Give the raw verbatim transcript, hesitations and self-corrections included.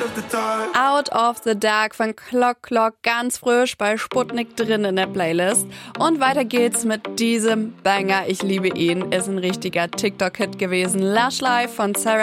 Out of the Dark von Clock Clock, ganz frisch bei Sputnik drin in der Playlist. Und weiter geht's mit diesem Banger. Ich liebe ihn. Ist ein richtiger TikTok-Hit gewesen. Lush Life von Sarah